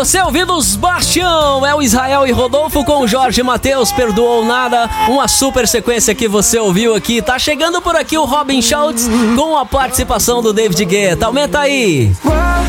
você ouvindo os Bastião, é o Israel e Rodolfo com o Jorge Mateus, Perdoou Nada, uma super sequência que você ouviu aqui. Tá chegando por aqui o Robin Schultz com a participação do David Guetta. Aumenta aí.